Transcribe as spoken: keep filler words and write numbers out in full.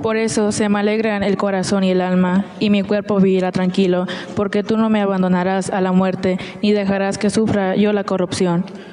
Por eso se me alegran el corazón y el alma, y mi cuerpo vivirá tranquilo, porque tú no me abandonarás a la muerte, ni dejarás que sufra yo la corrupción.